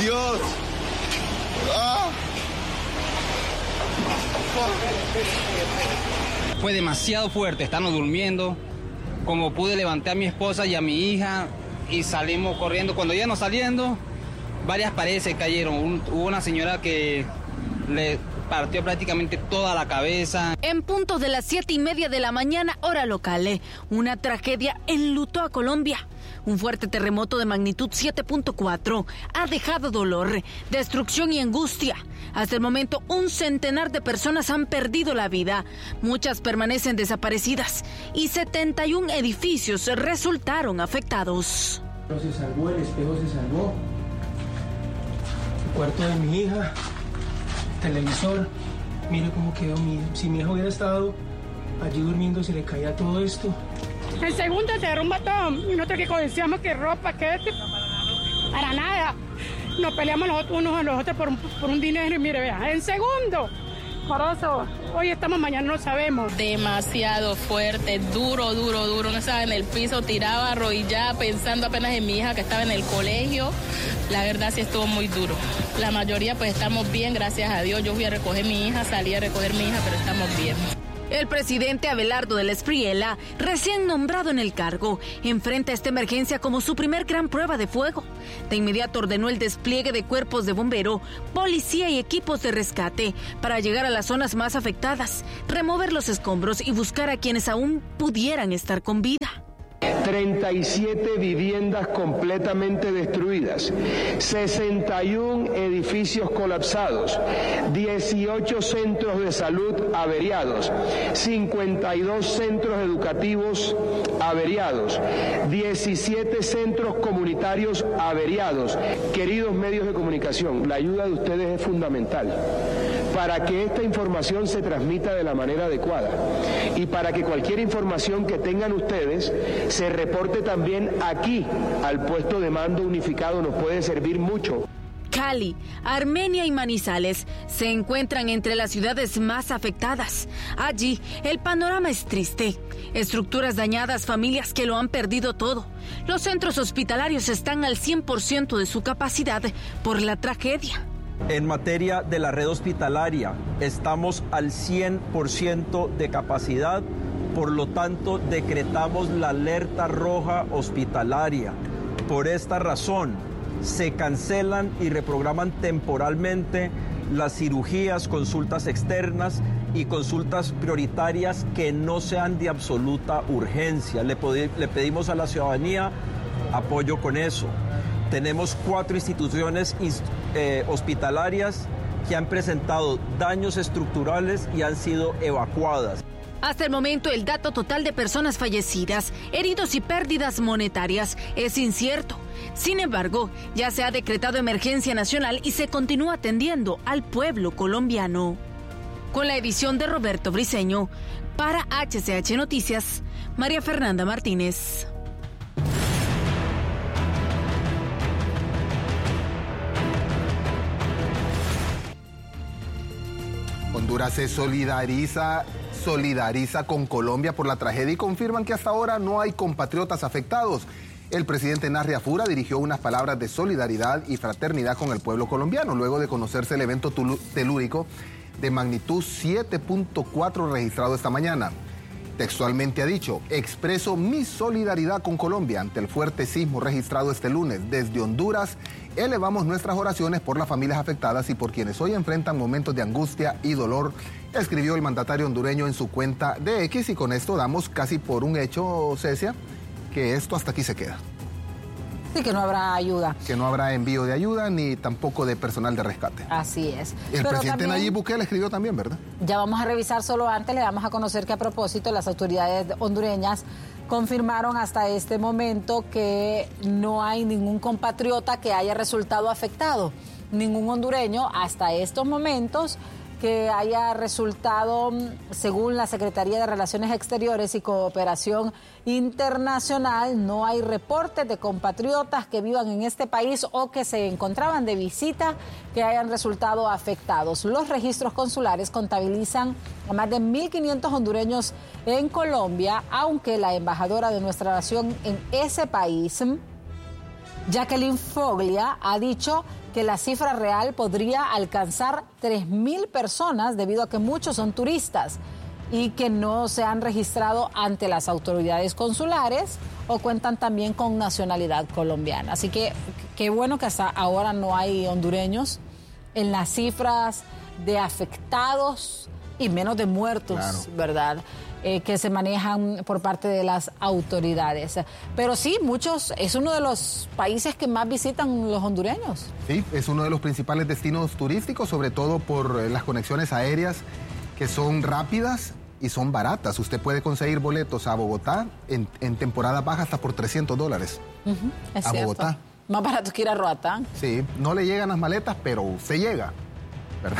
Dios. Fue demasiado fuerte, estamos durmiendo. Como pude, levanté a mi esposa y a mi hija y salimos corriendo. Cuando íbamos saliendo, varias paredes se cayeron. Hubo una señora que le partió prácticamente toda la cabeza. En punto de las 7:30 de la mañana, hora local, una tragedia enlutó a Colombia. Un fuerte terremoto de magnitud 7.4 ha dejado dolor, destrucción y angustia. Hasta el momento, 100 de personas han perdido la vida. Muchas permanecen desaparecidas y 71 edificios resultaron afectados. Se salvó, el espejo se salvó. El cuarto de mi hija, televisor. Mire cómo quedó. Si mi hija hubiera estado allí durmiendo, se le caía todo esto. En segundo se derrumba todo. Y nosotros que decíamos que ropa, que para nada. Nos peleamos unos a los otros por un dinero y mire, vea, en segundo. Por eso, hoy estamos, mañana no sabemos. Demasiado fuerte, duro. No estaba en el piso, tiraba, arrodillada, pensando apenas en mi hija que estaba en el colegio. La verdad sí estuvo muy duro. La mayoría pues estamos bien, gracias a Dios. Yo fui a recoger mi hija, salí a recoger mi hija, pero estamos bien. El presidente Abelardo del Espriella, recién nombrado en el cargo, enfrenta esta emergencia como su primer gran prueba de fuego. De inmediato ordenó el despliegue de cuerpos de bombero, policía y equipos de rescate para llegar a las zonas más afectadas, remover los escombros y buscar a quienes aún pudieran estar con vida. 37 viviendas completamente destruidas, 61 edificios colapsados, 18 centros de salud averiados, 52 centros educativos averiados, 17 centros comunitarios averiados. Queridos medios de comunicación, la ayuda de ustedes es fundamental para que esta información se transmita de la manera adecuada y para que cualquier información que tengan ustedes se reporte también aquí al puesto de mando unificado. Nos puede servir mucho. Cali, Armenia y Manizales se encuentran entre las ciudades más afectadas. Allí, el panorama es triste. Estructuras dañadas, familias que lo han perdido todo. Los centros hospitalarios están al 100% de su capacidad por la tragedia. En materia de la red hospitalaria, estamos al 100% de capacidad, por lo tanto, decretamos la alerta roja hospitalaria. Por esta razón, se cancelan y reprograman temporalmente las cirugías, consultas externas y consultas prioritarias que no sean de absoluta urgencia. Le pedimos a la ciudadanía apoyo con eso. Tenemos 4 instituciones hospitalarias que han presentado daños estructurales y han sido evacuadas. Hasta el momento, el dato total de personas fallecidas, heridos y pérdidas monetarias es incierto. Sin embargo, ya se ha decretado emergencia nacional y se continúa atendiendo al pueblo colombiano. Con la edición de Roberto Briceño, para HCH Noticias, María Fernanda Martínez. Honduras se solidariza con Colombia por la tragedia y confirman que hasta ahora no hay compatriotas afectados. El presidente Narri Afura dirigió unas palabras de solidaridad y fraternidad con el pueblo colombiano, luego de conocerse el evento telúrico de magnitud 7.4 registrado esta mañana. Textualmente ha dicho: expreso mi solidaridad con Colombia ante el fuerte sismo registrado este lunes. Desde Honduras elevamos nuestras oraciones por las familias afectadas y por quienes hoy enfrentan momentos de angustia y dolor, escribió el mandatario hondureño en su cuenta de X, y con esto damos casi por un hecho, Cecia, que esto hasta aquí se queda. Sí, que no habrá ayuda. Que no habrá envío de ayuda ni tampoco de personal de rescate. Así es. El presidente también, Nayib Bukele escribió también, ¿verdad? Ya vamos a revisar, solo antes le damos a conocer que a propósito las autoridades hondureñas confirmaron hasta este momento que no hay ningún compatriota que haya resultado afectado. Ningún hondureño hasta estos momentos que haya resultado, según la Secretaría de Relaciones Exteriores y Cooperación Internacional, no hay reportes de compatriotas que vivan en este país o que se encontraban de visita que hayan resultado afectados. Los registros consulares contabilizan a más de 1.500 hondureños en Colombia, aunque la embajadora de nuestra nación en ese país Jacqueline Foglia ha dicho que la cifra real podría alcanzar 3.000 personas debido a que muchos son turistas y que no se han registrado ante las autoridades consulares o cuentan también con nacionalidad colombiana. Así que qué bueno que hasta ahora no hay hondureños en las cifras de afectados y menos de muertos, claro, ¿verdad? Que se manejan por parte de las autoridades. Pero sí, es uno de los países que más visitan los hondureños. Sí, es uno de los principales destinos turísticos, sobre todo por las conexiones aéreas que son rápidas y son baratas. Usted puede conseguir boletos a Bogotá en temporada baja hasta por $300. Es a cierto. Bogotá. Más barato que ir a Roatán. Sí, no le llegan las maletas, pero usted llega, ¿verdad?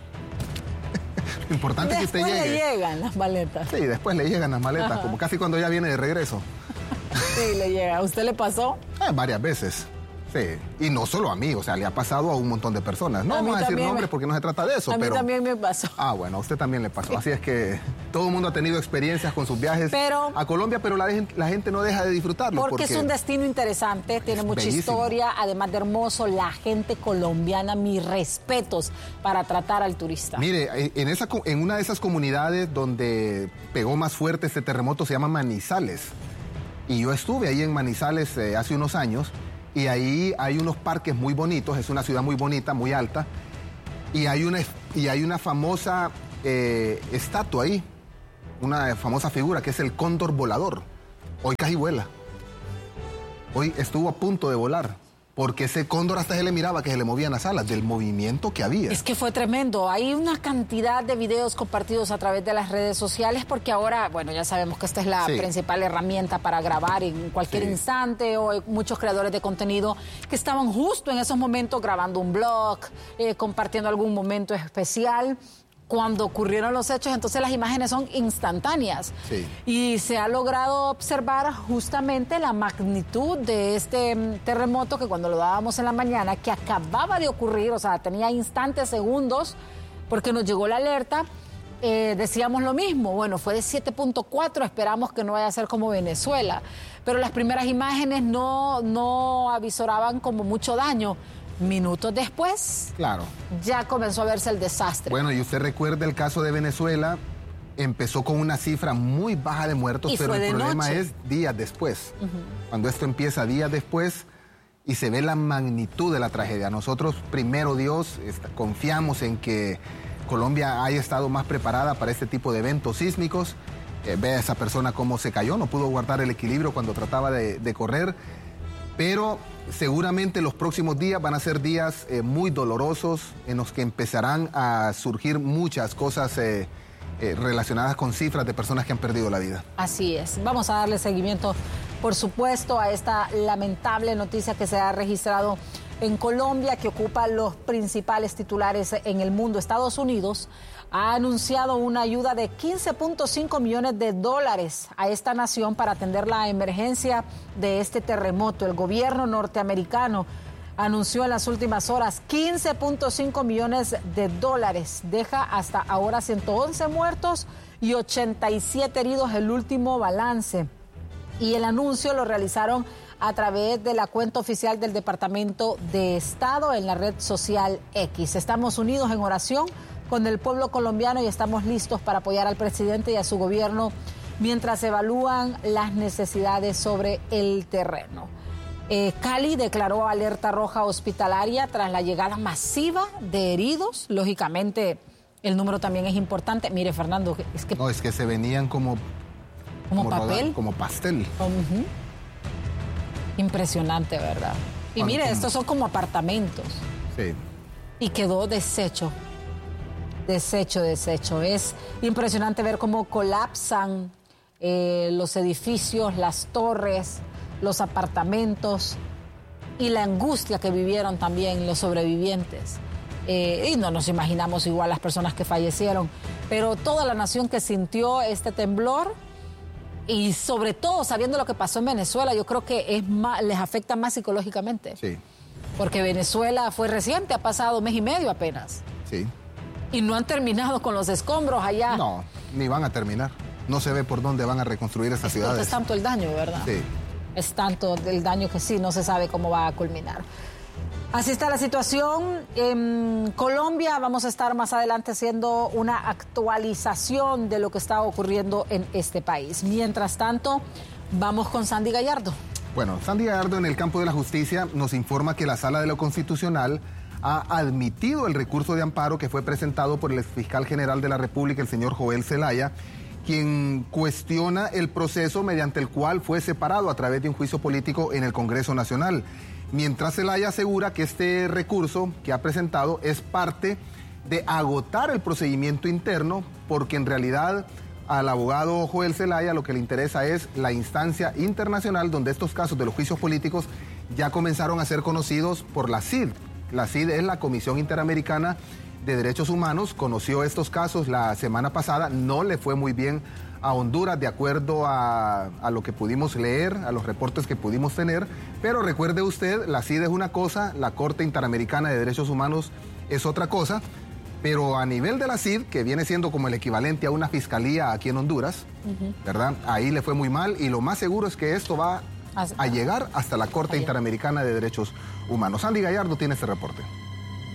Lo importante es que usted llegue. Después le llegan las maletas. Sí, después le llegan las maletas, como casi cuando ya viene de regreso. Sí, le llega. ¿A usted le pasó? Varias veces. Sí, y no solo a mí, o sea, le ha pasado a un montón de personas. No vamos a decir nombres porque no se trata de eso, pero... A mí también me pasó. Ah, bueno, a usted también le pasó. Así es que todo el mundo ha tenido experiencias con sus viajes a Colombia, pero la gente no deja de disfrutarlo. Porque es un destino interesante, tiene mucha historia, además de hermoso, la gente colombiana, mis respetos para tratar al turista. Mire, en una de esas comunidades donde pegó más fuerte este terremoto se llama Manizales. Y yo estuve ahí en Manizales hace unos años. Y ahí hay unos parques muy bonitos, es una ciudad muy bonita, muy alta, y hay una famosa estatua ahí, una famosa figura que es el cóndor volador. Hoy casi vuela. Hoy estuvo a punto de volar, porque ese cóndor hasta se le miraba que se le movían las alas del movimiento que había. Es que fue tremendo. Hay una cantidad de videos compartidos a través de las redes sociales porque ahora, bueno, ya sabemos que esta es la principal herramienta para grabar en cualquier instante, o hay muchos creadores de contenido que estaban justo en esos momentos grabando un blog, compartiendo algún momento especial. Cuando ocurrieron los hechos, entonces las imágenes son instantáneas. Sí. Y se ha logrado observar justamente la magnitud de este terremoto que cuando lo dábamos en la mañana, que acababa de ocurrir, o sea, tenía instantes, segundos, porque nos llegó la alerta, decíamos lo mismo. Bueno, fue de 7.4, esperamos que no vaya a ser como Venezuela. Pero las primeras imágenes no avisoraban como mucho daño. Minutos después, claro, ya comenzó a verse el desastre. Bueno, y usted recuerda el caso de Venezuela, empezó con una cifra muy baja de muertos, pero el problema es días después. Cuando esto empieza días después y se ve la magnitud de la tragedia. Nosotros, primero Dios, confiamos en que Colombia haya estado más preparada para este tipo de eventos sísmicos. Ve a esa persona cómo se cayó, no pudo guardar el equilibrio cuando trataba de correr, pero seguramente los próximos días van a ser días muy dolorosos en los que empezarán a surgir muchas cosas relacionadas con cifras de personas que han perdido la vida. Así es. Vamos a darle seguimiento, por supuesto, a esta lamentable noticia que se ha registrado en Colombia, que ocupa los principales titulares en el mundo. Estados Unidos ha anunciado una ayuda de $15.5 millones a esta nación para atender la emergencia de este terremoto. El gobierno norteamericano anunció en las últimas horas $15.5 millones. Deja hasta ahora 111 muertos y 87 heridos, el último balance. Y el anuncio lo realizaron a través de la cuenta oficial del Departamento de Estado en la red social X. Estamos unidos en oración con el pueblo colombiano y estamos listos para apoyar al presidente y a su gobierno mientras evalúan las necesidades sobre el terreno. Cali declaró alerta roja hospitalaria tras la llegada masiva de heridos. Lógicamente, el número también es importante. Mire, Fernando, es que... No, es que se venían como papel. Como pastel. Impresionante, ¿verdad? Y mire, estos son como apartamentos. Sí. Y quedó deshecho. Deshecho. Es impresionante ver cómo colapsan los edificios, las torres, los apartamentos y la angustia que vivieron también los sobrevivientes. Y no nos imaginamos igual las personas que fallecieron, pero toda la nación que sintió este temblor y sobre todo sabiendo lo que pasó en Venezuela, yo creo que les afecta más psicológicamente. Sí. Porque Venezuela fue reciente, ha pasado mes y medio apenas. Sí. Y no han terminado con los escombros allá. No, ni van a terminar. No se ve por dónde van a reconstruir esas ciudades. Es tanto el daño, ¿verdad? Sí. es tanto el daño que sí no se sabe cómo va a culminar. Así está la situación en Colombia. Vamos a estar más adelante haciendo una actualización de lo que está ocurriendo en este país. Mientras tanto, vamos con Sandy Gallardo. Bueno, Sandy Gallardo en el campo de la justicia nos informa que la Sala de lo Constitucional ha admitido el recurso de amparo que fue presentado por el exfiscal general de la República, el señor Joel Zelaya, quien cuestiona el proceso mediante el cual fue separado a través de un juicio político en el Congreso Nacional. Mientras Zelaya asegura que este recurso que ha presentado es parte de agotar el procedimiento interno, porque en realidad al abogado Joel Zelaya lo que le interesa es la instancia internacional donde estos casos de los juicios políticos ya comenzaron a ser conocidos por la CID. La CID es la Comisión Interamericana de Derechos Humanos, conoció estos casos la semana pasada, no le fue muy bien a Honduras de acuerdo a lo que pudimos leer, a los reportes que pudimos tener, pero recuerde usted, la CID es una cosa, la Corte Interamericana de Derechos Humanos es otra cosa, pero a nivel de la CID, que viene siendo como el equivalente a una fiscalía aquí en Honduras, ¿verdad? Ahí le fue muy mal y lo más seguro es que esto va a llegar hasta la Corte Interamericana de Derechos Humanos. Sandy Gallardo tiene este reporte.